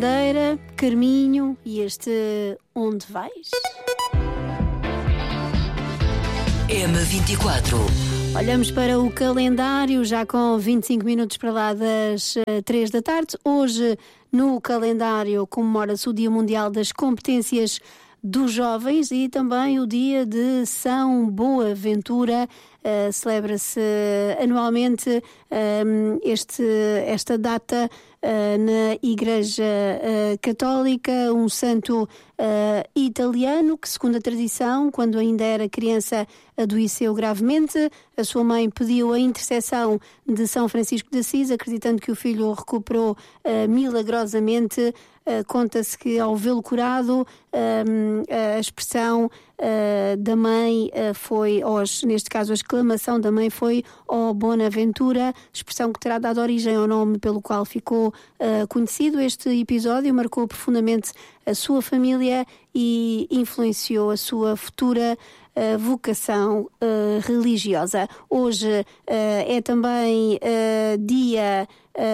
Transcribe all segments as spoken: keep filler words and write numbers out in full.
Madeira, Carminho e este Onde Vais? M vinte e quatro. Olhamos para o calendário, já com vinte e cinco minutos para lá das uh, três da tarde. Hoje, no calendário, comemora-se o Dia Mundial das Competências dos Jovens e também o Dia de São Boaventura. Uh, celebra-se anualmente uh, este, esta data uh, na Igreja uh, Católica, um santo uh, italiano que, segundo a tradição, quando ainda era criança, adoeceu gravemente. A sua mãe pediu a intercessão de São Francisco de Assis, acreditando que o filho recuperou uh, milagrosamente. Uh, conta-se que ao vê-lo curado, um, a expressão uh, da mãe uh, foi, ou as, neste caso a exclamação da mãe foi "Ó Bonaventura", expressão que terá dado origem ao nome pelo qual ficou uh, conhecido. Este episódio marcou profundamente a sua família e influenciou a sua futura Uh, vocação uh, religiosa. Hoje uh, é também uh, Dia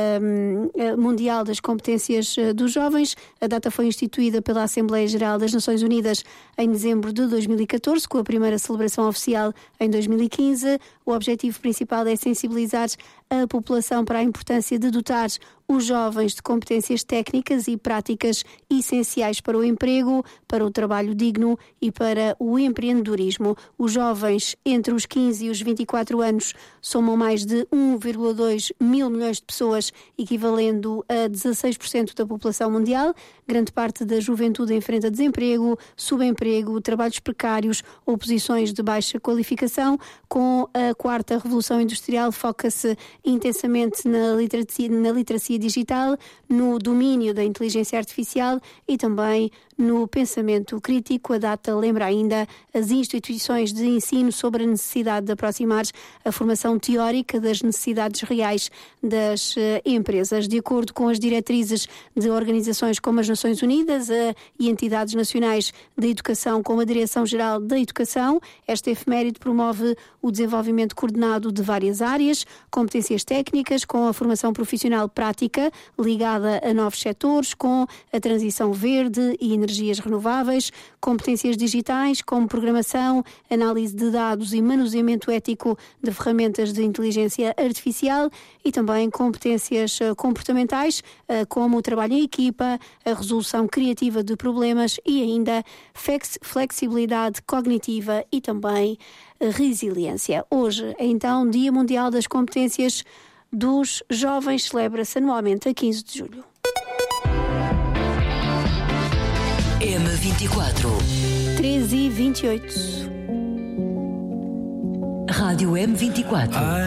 uh, Mundial das Competências uh, dos Jovens. A data foi instituída pela Assembleia Geral das Nações Unidas em dezembro de dois mil e catorze, com a primeira celebração oficial em dois mil e quinze. O objetivo principal é sensibilizar a população para a importância de dotar os jovens de competências técnicas e práticas essenciais para o emprego, para o trabalho digno e para o empreendedorismo. Os jovens entre os quinze e os vinte e quatro anos somam mais de um vírgula dois mil milhões de pessoas, equivalendo a dezasseis por cento da população mundial. Grande parte da juventude enfrenta desemprego, subemprego, trabalhos precários ou posições de baixa qualificação. Com a quarta revolução industrial, foca-se intensamente na literacia, na literacia digital, no domínio da inteligência artificial e também no pensamento crítico. A data lembra ainda as instituições de ensino sobre a necessidade de aproximar a formação teórica das necessidades reais das uh, empresas. De acordo com as diretrizes de organizações como as Nações Unidas uh, e entidades nacionais de educação, como a Direção-Geral da Educação, esta efeméride promove o desenvolvimento coordenado de várias áreas, competências técnicas, com a formação profissional prática ligada a novos setores, com a transição verde e energias renováveis, competências digitais, como programação, análise de dados e manuseamento ético de ferramentas de inteligência artificial, e também competências comportamentais, como o trabalho em equipa, a resolução criativa de problemas e ainda flexibilidade cognitiva e também resiliência. Hoje é então Dia Mundial das Competências dos Jovens, celebra-se anualmente a quinze de julho. M vinte e quatro. treze e vinte e oito. Rádio M vinte e quatro.